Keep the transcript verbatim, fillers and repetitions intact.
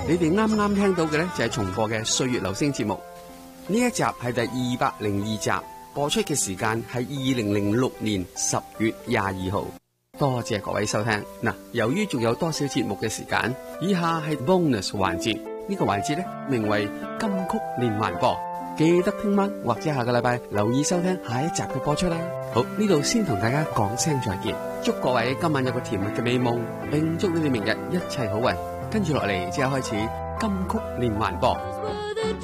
你哋啱啱聽到嘅呢，就係重播嘅歲月留聲節目，呢一集係第二百零二集，播出嘅時間係二零零六年十月廿二號。多謝各位收聽。嗱，由於仲有多少節目嘅時間，以下係 bonus 環節，呢個環節呢，名為金曲連環播，記得聽晚或者下個禮拜留意收聽下一集嘅播出啦。好，呢度先同大家講聲再見，祝各位今晚有個甜蜜嘅美夢，並祝你哋明日一切好運。跟住落嚟即刻開始金曲連環播。